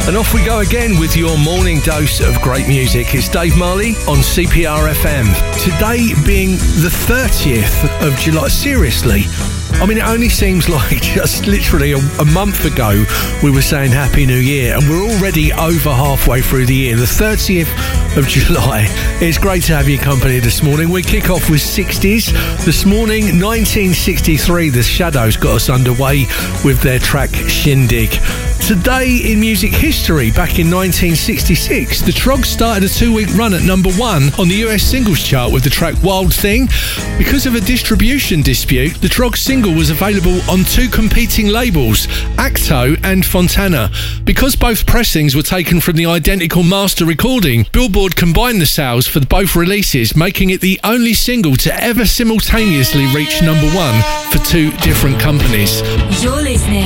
And off we go again with your morning dose of great music. It's Dave Marley on CPR FM. Today being the 30th of July. Seriously, I mean, it only seems like just literally a month ago we were saying Happy New Year, and we're already over halfway through the year. The 30th of July. It's great to have your company this morning. We kick off with 60s. This morning, 1963, The Shadows got us underway with their track Shindig. Today in music history, back in 1966, the Troggs started a 2-week run at number 1 on the US singles chart with the track Wild Thing. Because of a distribution dispute, the Troggs single was available on 2 competing labels, Acto and Fontana. Because both pressings were taken from the identical master recording, Billboard combined the sales for both releases, making it the only single to ever simultaneously reach number 1 for 2 different companies. You're listening